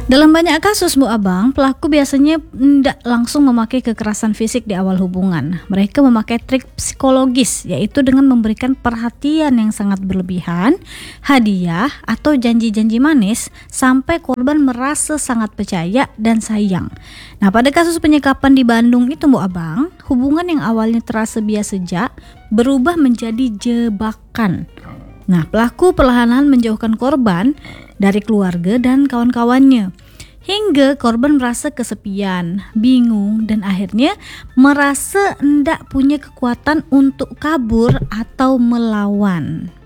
Dalam banyak kasus Bu Abang, pelaku biasanya tidak langsung memakai kekerasan fisik di awal hubungan. Mereka memakai trik psikologis, yaitu dengan memberikan perhatian yang sangat berlebihan, hadiah, atau janji-janji manis sampai korban merasa sangat percaya dan sayang. Nah, pada kasus penyekapan di Bandung itu Bu Abang, hubungan yang awalnya terasa biasa saja berubah menjadi jebakan. Nah, pelaku perlahan-lahan menjauhkan korban dari keluarga dan kawan-kawannya, hingga korban merasa kesepian, bingung, dan akhirnya merasa tidak punya kekuatan untuk kabur atau melawan.